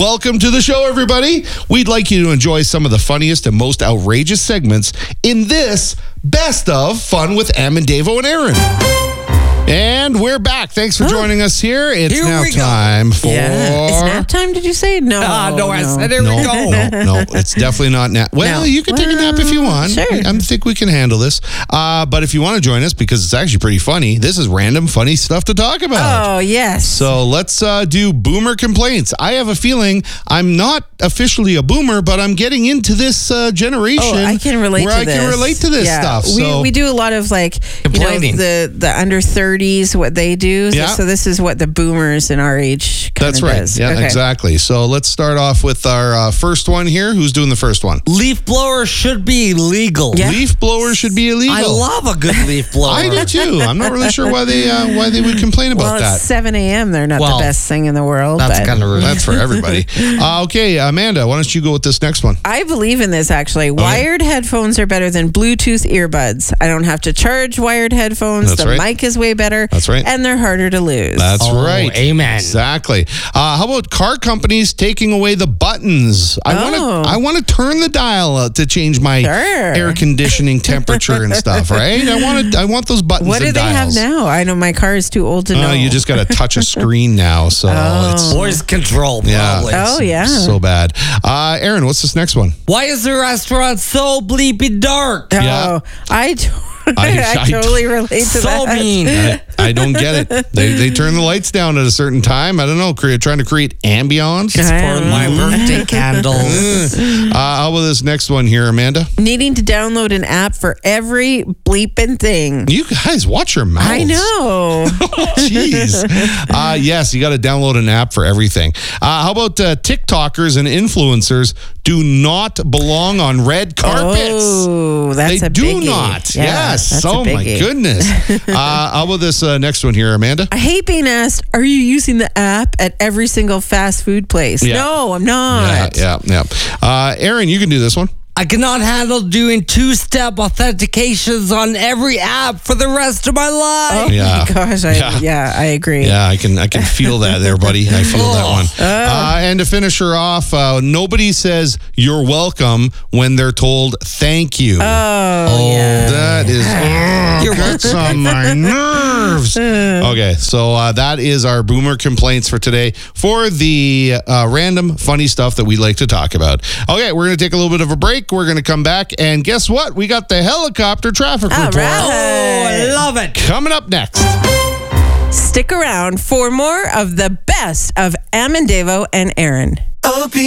Welcome to the show, everybody. We'd like you to enjoy some of the funniest and most outrageous segments in this Best of Fun with Am and Davo and Aaron. And we're back. Thanks for joining us here. It's Here now we go. time for... It's nap time, did you say? No. No, I said here we go. No, it's definitely not nap. Well, No. you can take a nap if you want. Sure. I think we can handle this. But if you want to join us, because it's actually pretty funny, this is random funny stuff to talk about. Oh, yes. So let's do boomer complaints. I have a feeling I'm not officially a boomer, but I'm getting into this generation. Oh, I can relate where to this. I can relate to this stuff. So We do a lot of Complaining. the under 30s, what they do. Yeah. So this is what the boomers in our age kind that's of right. does. Yeah, Okay. exactly. So let's start off with our first one here. Who's doing the first one? Leaf blower should be legal. Yeah. Leaf blowers should be illegal. I love a good leaf blower. I do too. I'm not really sure why they would complain about Well, that. it's 7 a.m. They're not Well, the best thing in the world. That's but kind of rude. That's for everybody. Okay, Amanda, why don't you go with this next one? I believe in this, actually. Wired headphones are better than Bluetooth earbuds. I don't have to charge wired headphones. That's the right. mic is way better. That's right. And they're harder to lose. That's right. Amen. Exactly. How about car companies taking away the buttons? I want to turn the dial to change my air conditioning temperature and stuff. Right? I want those buttons. What do and they have dials. now? I know my car is too old to know. You just got to touch a screen now. So it's Voice control, probably. Oh, yeah. so bad. Aaron, what's this next one? Why is the restaurant so bleepy dark? Yeah. I totally relate to So that. mean. I don't get it. They turn the lights down at a certain time. I don't know. Trying to create ambiance. It's for my birthday candles. How about this next one here, Amanda? Needing to download an app for every bleeping thing. You guys, watch your mouths. I know. Jeez. Yes, you got to download an app for everything. How about TikTokers and influencers do not belong on red carpets? Oh, that's They a do biggie. not. Yeah, Yes. that's a Oh, my biggie. goodness. How about this next one here, Amanda? I hate being asked, are you using the app at every single fast food place? Yeah. No, I'm not. Yeah. Aaron, you can do this one. I cannot handle doing two-step authentications on every app for the rest of my life. Oh Yeah. my gosh, I agree. Yeah, I can feel that there, buddy. I feel that one. And to finish her off, nobody says you're welcome when they're told thank you. Yeah. That is gets on my nerves. Okay, so that is our boomer complaints for today for the random funny stuff that we like to talk about. Okay, we're going to take a little bit of a break. We're going to come back, and guess what? We got the helicopter traffic report right. Oh, I love it. coming up next. Stick around for more of the best of Am and Davo and Aaron.